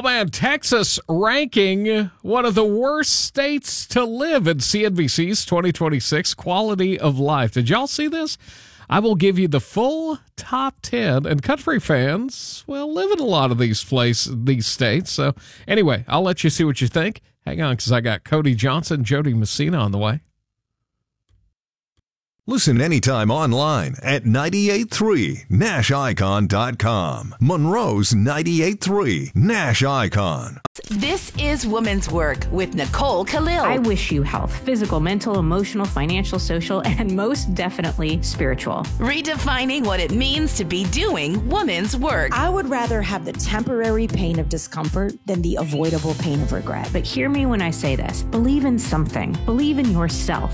man, Texas ranking one of the worst states to live in CNBC's 2026 Quality of Life. Did y'all see this? I will give you the full top 10, and country fans, well, live in a lot of these states. So anyway, I'll let you see what you think. Hang on, because I got Cody Johnson, Jody Messina on the way. Listen anytime online at 98.3NashIcon.com. Monroe's 98.3 Nash Icon. This is Woman's Work with Nicole Khalil. I wish you health, physical, mental, emotional, financial, social, and most definitely spiritual. Redefining what it means to be doing woman's work. I would rather have the temporary pain of discomfort than the avoidable pain of regret. But hear me when I say this. Believe in something. Believe in yourself.